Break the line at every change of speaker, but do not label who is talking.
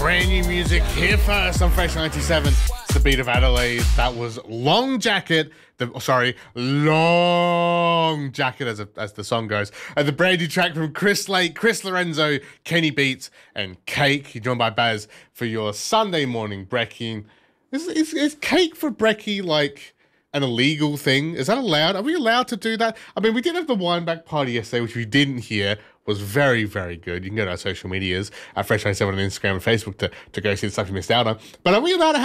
brand new music here first on Fresh 97. It's the beat of Adelaide. That was Long Jacket. Long Jacket as the song goes. The brand new track from Chris Lake, Chris Lorenzo, Kenny Beats, and Cake. You're joined by Baz for your Sunday morning brekkie. Is cake for brekkie like an illegal thing? Is that allowed? Are we allowed to do that? I mean, we did have the Wineback party yesterday, which we didn't hear. Was very, very good. You can go to our social medias at Fresh97 on Instagram and Facebook to go see the stuff you missed out on. But are we allowed to